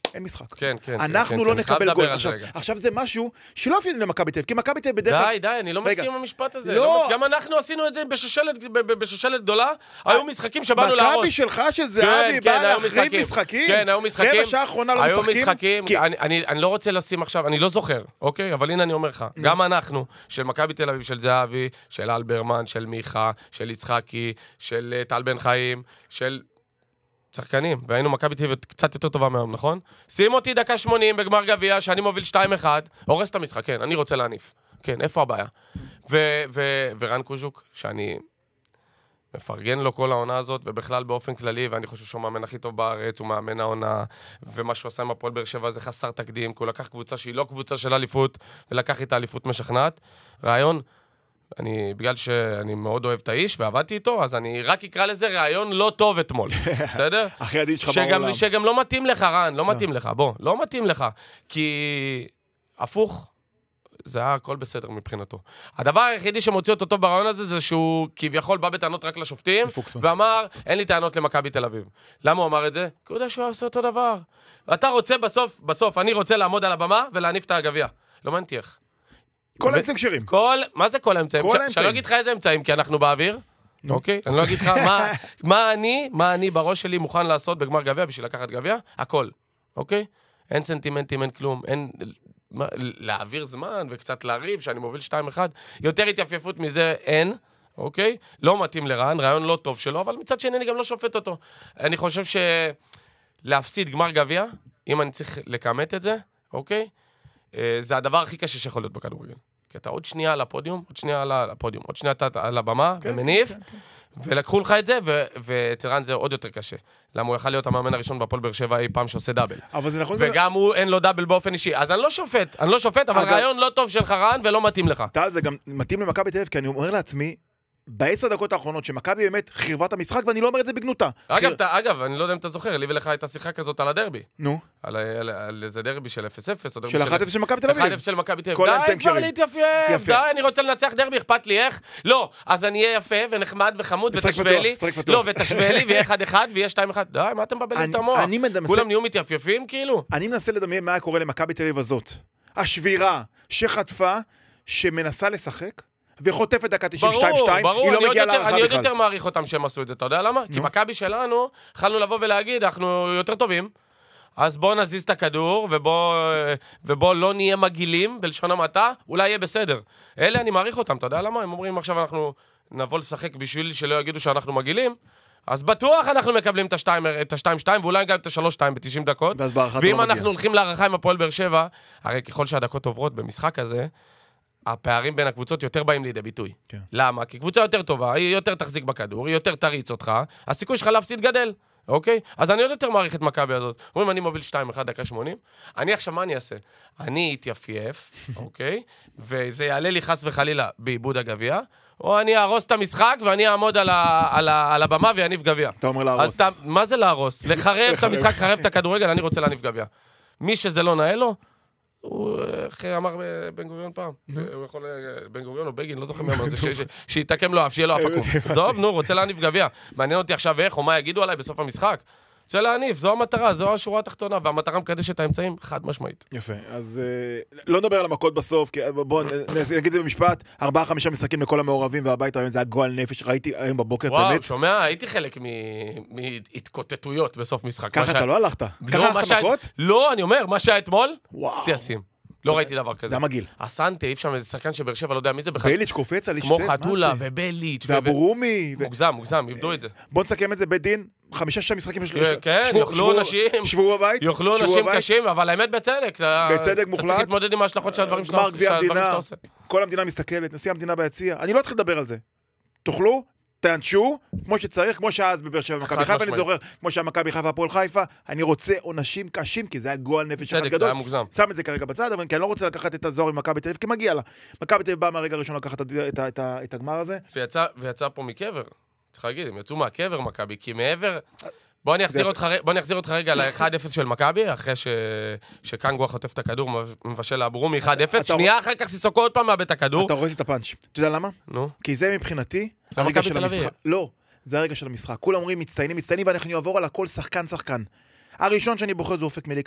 אין משחק. כן, כן. אנחנו לא נקבל גול. עכשיו זה משהו שלא אפילו למכבי תל אביב, כי מכבי תל אביב בדרך כלל... די, אני לא מסכים עם המשפט הזה. לא. גם אנחנו עשינו את זה בשושלת גדולה, היו משחקים שבאנו להרוס. מכבי שלך שזהבי בא להחריב משחקים. כן, היו משחקים. רבע שעה האחרונה לא משחקים. היו משחקים. אני לא רוצה לשים עכשיו, אני לא זוכר, אוקיי? אבל הנה אני אומר לך, גם אנחנו, של מכבי תל אביב, של זהבי, של אלברמן, של מיכה, של יצחקי, של טל בן חיים, של שחקנים, והיינו מכבי תל אביב קצת יותר טובה מהיום, נכון? שים אותי דקה 80 בגמר גביע, שאני מוביל 2-1, הורס את המשחק, כן, אני רוצה להניף. כן, איפה הבעיה? ורן קוז'וק, שאני מפרגן לו כל העונה הזאת, ובכלל באופן כללי, ואני חושב שהוא מאמן הכי טוב בארץ, הוא מאמן העונה, ומה שהוא עשה עם הפועל באר שבע זה חסר תקדים, כי הוא לקח קבוצה שהיא לא קבוצה של אליפות, ולקח איתה אליפות משכנעת. רעיון, בגלל שאני מאוד אוהב את האיש, ועבדתי איתו, אז אני רק אקרא לזה רעיון לא טוב אתמול, בסדר? הכי עדיף שלך בעולם. שגם לא מתאים לך, רן, לא מתאים לך, בוא, לא מתאים לך, כי הפוך, זה היה הכל בסדר מבחינתו. הדבר היחידי שמוציא אותו טוב ברעיון הזה, זה שהוא כביכול בא בטענות רק לשופטים, ואמר, אין לי טענות למכבי תל אביב. למה הוא אמר את זה? כי הוא יודע שהוא עושה אותו דבר. אתה רוצה בסוף, אני רוצה לעמוד על הבמה ולהניף את הגביע. לא מעניין איך. כל האמצעים כשרים. מה זה כל האמצעים? שאני לא אגיד לך איזה אמצעים, כי אנחנו באוויר. אוקיי? אני לא אגיד לך מה אני בראש שלי מוכן לעשות בגמר גביע בשביל לקחת גביע. הכל. אוקיי? אין סנטימנטים, אין כלום. אין להעביר זמן וקצת להריב, שאני מוביל 2-1. יותר התייפייפות מזה אין. אוקיי? לא מתאים לרעיון, רעיון לא טוב שלו, אבל מצד שני אני גם לא שופט אותו. אני חושב להפסיד גמר גביע, אם אני צריך לקמת את זה, אוקיי? זה הדבר הכי קשה שיכול להיות בכדורגל. כי אתה עוד שנייה על הפודיום, עוד שנייה אתה על הבמה, ומניף, ולקחו לך את זה, וטרן זה עוד יותר קשה. למה הוא יכל להיות המאמן הראשון בפועל באר שבע אי פעם שעושה דאבל. וגם הוא אין לו דאבל באופן אישי. אז אני לא שופט, אבל רעיון לא טוב שלך רן, ולא מתאים לך. טל, זה גם מתאים למכבי תל אביב, כי אני אומר לעצמי, ב10 דקות האחרונות שמכבי באמת חירבה את המשחק, ואני לא אומר את זה בגנותה. אגב, אני לא יודע אם אתה זוכר, לי ולך הייתה שיחה כזאת על הדרבי. נו. על איזה דרבי של 0-0, של 1-0 של מכבי תל אביב. 1-0 של מכבי תל אביב. די כבר להתייפייף, די, אני רוצה לנצח דרבי, אכפת לי איך? לא, אז אני אהיה יפה ונחמד וחמוד ותשווה לי. לא, ותשווה לי, ויהיה 1-1 ויהיה 2-1. די, מה אתם מבלעים את המוח? כולם נהיו מתייפייפים כאילו? אני מנסה לדמיין מה היה קורה למכבי תל אביב הזאת. השבירה שחטפה, שמנסה לשחק, וחוטפת דקה 92-2, היא לא מגיעה להערכה בכלל. אני עוד יותר מעריך אותם שהם עשו את זה, אתה יודע למה? כי מכבי שלנו, יכלנו לבוא ולהגיד, אנחנו יותר טובים, אז בואו נזיז את הכדור, ובואו לא נהיה מגילים, בלשון המעטה, אולי יהיה בסדר. אלה אני מעריך אותם, אתה יודע למה? הם אומרים עכשיו אנחנו נבוא לשחק בשביל שלא יגידו שאנחנו מגילים, אז בטוח אנחנו מקבלים את ה-2-2, ואולי גם את ה-3-2 ב-90 דקות, ואם אנחנו הולכים להערכה עם הפועל באר שבע, הרי ככל שהדקות עוברות במשחק הזה, הפערים בין הקבוצות יותר באים לידי ביטוי. כן. למה? כי קבוצה יותר טובה, היא יותר תחזיק בכדור, היא יותר תריץ אותך, הסיכוי שלך להפסיד גדל, אוקיי? אז אני עוד יותר מעריך את מכבי הזאת. אומרים, אני מוביל 2-1 דקה 80, אני עכשיו מה אני אעשה? אני אתייפייף, אוקיי? וזה יעלה לי חס וחלילה בעיבוד הגביע, או אני ארוס את המשחק ואני אעמוד על הבמה ויניף גביע. אתה אומר להרוס. מה זה להרוס? לחרב את המשחק, חרב את הכדורגל, אני רוצה להניף גביע. מי שזה לא נאה לו, הוא אמר בן גוריון פעם, הוא יכול, בן גוריון או בגין, לא זוכר מי אמר, שיתקם לו אף, שיהיה לו אף עקום. זוב, נו, רוצה להניף גביע. מעניין אותי עכשיו איך, או מה יגידו עליי בסוף המשחק. רוצה להניף, זו המטרה, זו השורה התחתונה, והמטרה מקדשת את האמצעים חד משמעית. יפה, אז לא נדבר על המכות בסוף, בואו נגיד את זה במשפט, 4-5 משחקים לכל המעורבים, והבית היום זה הגועל נפש, ראיתי היום בבוקר, וואו, שומע, הייתי חלק מהתקוטטויות בסוף משחק. ככה אתה לא הלכת? ככה הלכת מכות? לא, אני אומר, מה שהיה אתמול, סייסים. לא ראיתי דבר כזה. זה המגיל. הסנטה, אי אפשר, איזה שחקן שבאר שבע, לא יודע מי זה בכלל. בליץ' קופץ על איש צד, כמו חתולה ובליץ'. והבורומי. מוגזם, איבדו את זה. בוא נסכם את זה בית דין, 5-6 משחקים. כן, יאכלו אנשים. שבו בבית. יאכלו אנשים קשים, אבל האמת בצדק. בצדק מוחלט. אתה צריך להתמודד עם ההשלכות של הדברים שאתה עושה. כל המדינה מסתכלת, נשיא המדינה ביציע. אני לא אתחיל לדבר על זה. תאכלו, תענשו, כמו שצריך, כמו שאז בבאר שבע מכבי חיפה, אני זוכר, כמו שהמכבי חיפה הפועל חיפה, אני רוצה עונשים קשים, כי זה היה גועל נפש אחד גדול. שם את זה כרגע בצד, אבל כי אני לא רוצה לקחת את הזוהר עם מכבי תל אביב, כי מגיע לה. מכבי תל אביב באה מהרגע הראשון לקחת את הגמר הזה. ויצא פה מקבר. צריך להגיד, הם יצאו מהקבר מכבי, כי מעבר... בוא אני אחזיר אותך רגע ל-1-0 של מכבי, אחרי שקנגו חוטף את הכדור, מבשל לאבורומי 1-0, שנייה אחר כך סיסוקו עוד פעם מאבד את הכדור. אתה רואה את הפאנץ'. אתה יודע למה? נו. כי זה מבחינתי, הרגע של המשחק. לא, זה הרגע של המשחק. כולם אומרים מצטיינים, ואנחנו נעבור על הכל שחקן. הראשון שאני בוחר זה אופק מליקה.